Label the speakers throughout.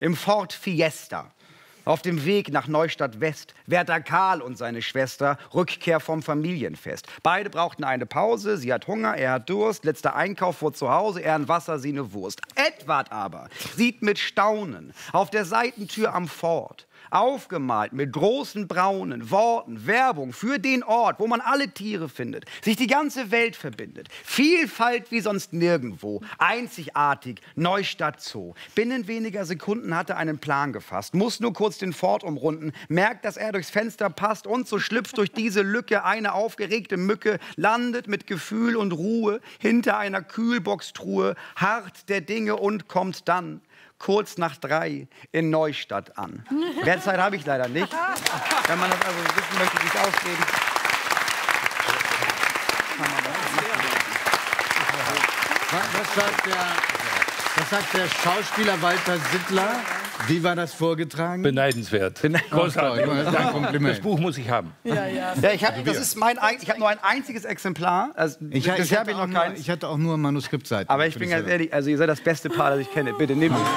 Speaker 1: im Ford Fiesta. Auf dem Weg nach Neustadt West, Wärter Karl und seine Schwester, Rückkehr vom Familienfest. Beide brauchten eine Pause, sie hat Hunger, er hat Durst, letzter Einkauf vor zu Hause, er ein Wasser, sie eine Wurst. Edward aber sieht mit Staunen auf der Seitentür am Ford, aufgemalt mit großen braunen Worten, Werbung für den Ort, wo man alle Tiere findet, sich die ganze Welt verbindet. Vielfalt wie sonst nirgendwo, einzigartig, Neustadt Zoo. Binnen weniger Sekunden hat er einen Plan gefasst, muss nur kurz den Ford umrunden, merkt, dass er durchs Fenster passt und so schlüpft durch diese Lücke eine aufgeregte Mücke, landet mit Gefühl und Ruhe hinter einer Kühlboxtruhe, harrt der Dinge und kommt dann kurz nach 3 in Neustadt an. Mehr Zeit habe ich leider nicht. Wenn man das also wissen möchte, wie es ausgeht.
Speaker 2: Was sagt der Schauspieler Walter Sittler? Wie war das vorgetragen?
Speaker 3: Beneidenswert. Großartig. Das Buch muss ich haben.
Speaker 1: Ja, ich habe nur ein einziges Exemplar. Also,
Speaker 2: ich hatte auch nur Manuskriptseiten.
Speaker 1: Aber ich bin ganz ehrlich, also ihr seid das beste Paar, das ich kenne. Bitte nehmt es.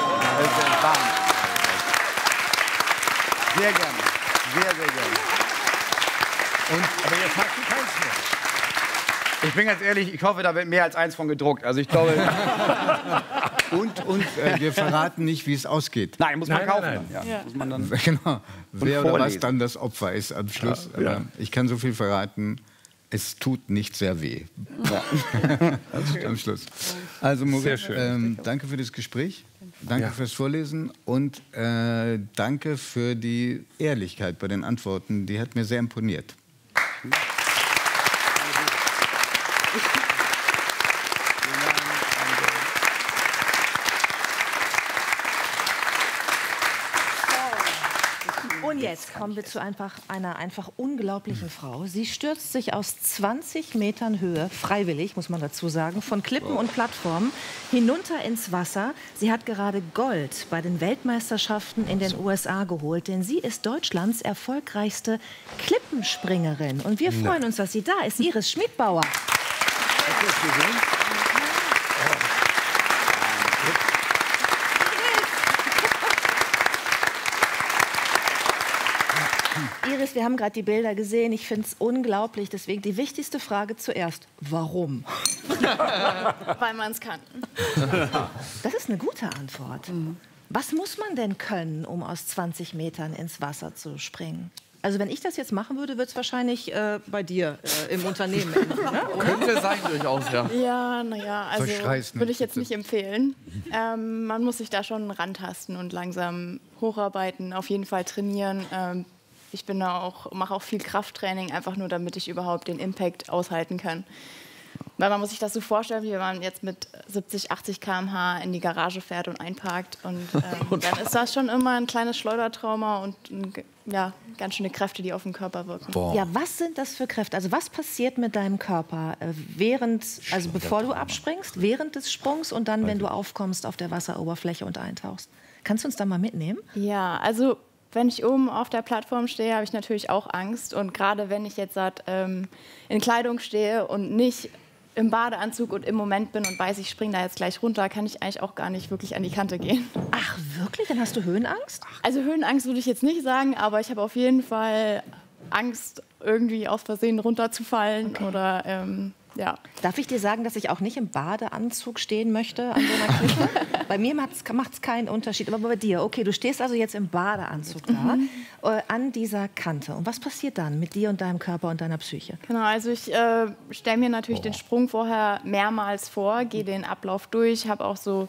Speaker 1: Sehr gerne. Sehr, sehr gerne.
Speaker 3: Aber jetzt hast du keins mehr.
Speaker 1: Ich bin ganz ehrlich, ich hoffe, da wird mehr als eins von gedruckt. Also ich glaube...
Speaker 2: wir verraten nicht, wie es ausgeht.
Speaker 1: Nein, muss man kaufen.
Speaker 3: Nein.
Speaker 1: Ja, muss man dann
Speaker 2: genau. Wer oder
Speaker 1: vorlesen.
Speaker 2: was dann das Opfer ist am Schluss.
Speaker 3: Ja.
Speaker 2: Aber ich kann so viel verraten, es tut nicht sehr weh.
Speaker 1: Ja.
Speaker 2: Am Schluss. Also Moritz,
Speaker 3: schön.
Speaker 2: danke für das Gespräch, danke fürs Vorlesen und danke für die Ehrlichkeit bei den Antworten. Die hat mir sehr imponiert.
Speaker 4: Und jetzt kommen wir zu einer einfach unglaublichen Frau. Sie stürzt sich aus 20 Metern Höhe, freiwillig, muss man dazu sagen, von Klippen und Plattformen hinunter ins Wasser. Sie hat gerade Gold bei den Weltmeisterschaften in den USA geholt, denn sie ist Deutschlands erfolgreichste Klippenspringerin. Und wir freuen uns, dass sie da ist. Iris Schmidbauer. Iris, wir haben gerade die Bilder gesehen. Ich finde es unglaublich. Deswegen die wichtigste Frage zuerst. Warum?
Speaker 5: Weil man es kann.
Speaker 4: Das ist eine gute Antwort. Was muss man denn können, um aus 20 Metern ins Wasser zu springen? Also wenn ich das jetzt machen würde, würde es wahrscheinlich bei dir im Unternehmen enden, ne?
Speaker 6: Könnte sein durchaus, ja.
Speaker 5: Ja, naja, also
Speaker 2: Verschreiß nicht,
Speaker 5: würde ich jetzt nicht empfehlen. Man muss sich da schon rantasten und langsam hocharbeiten, auf jeden Fall trainieren. Ich bin da mache auch viel Krafttraining, einfach nur, damit ich überhaupt den Impact aushalten kann. Weil man muss sich das so vorstellen, wie wenn man jetzt mit 70, 80 km/h in die Garage fährt und einparkt. Und dann ist das schon immer ein kleines Schleudertrauma und ganz schöne Kräfte, die auf den Körper wirken.
Speaker 4: Boah. Ja, was sind das für Kräfte? Also was passiert mit deinem Körper bevor du abspringst, während des Sprungs und dann, wenn du aufkommst auf der Wasseroberfläche und eintauchst? Kannst du uns da mal mitnehmen?
Speaker 5: Ja, also wenn ich oben auf der Plattform stehe, habe ich natürlich auch Angst. Und gerade wenn ich jetzt in Kleidung stehe und nicht im Badeanzug und im Moment bin und weiß, ich springe da jetzt gleich runter, kann ich eigentlich auch gar nicht wirklich an die Kante gehen.
Speaker 4: Ach, wirklich? Dann hast du Höhenangst?
Speaker 5: Also Höhenangst würde ich jetzt nicht sagen, aber ich habe auf jeden Fall Angst, irgendwie aus Versehen runterzufallen oder ja.
Speaker 4: Darf ich dir sagen, dass ich auch nicht im Badeanzug stehen möchte an so einer Klippe? Bei mir macht es keinen Unterschied, aber bei dir. Okay, du stehst also jetzt im Badeanzug da, an dieser Kante. Und was passiert dann mit dir und deinem Körper und deiner Psyche?
Speaker 5: Genau, also ich stelle mir natürlich den Sprung vorher mehrmals vor, gehe den Ablauf durch, habe auch so,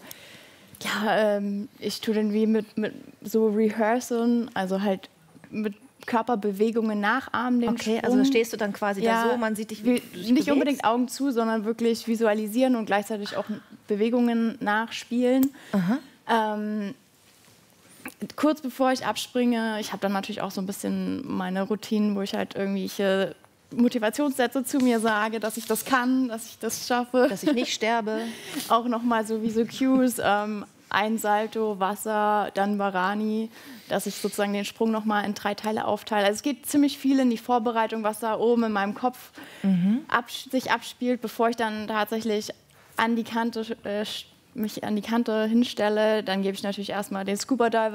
Speaker 5: ich tue den wie mit so Rehearseln, also halt mit Körperbewegungen nachahmen, den Sprung.
Speaker 4: Also da stehst du dann quasi da so, man sieht dich
Speaker 5: nicht unbedingt Augen zu, sondern wirklich visualisieren und gleichzeitig auch Bewegungen nachspielen. Kurz bevor ich abspringe, ich habe dann natürlich auch so ein bisschen meine Routinen, wo ich halt irgendwelche Motivationssätze zu mir sage, dass ich das kann, dass ich das schaffe.
Speaker 4: Dass ich nicht sterbe.
Speaker 5: Auch nochmal so wie so Cues, ein Salto, Wasser, dann Varani, dass ich sozusagen den Sprung nochmal in 3 Teile aufteile. Also es geht ziemlich viel in die Vorbereitung, was da oben in meinem Kopf sich abspielt, bevor ich dann tatsächlich an die Kante mich an die Kante hinstelle, dann gebe ich natürlich erstmal den Scuba Diver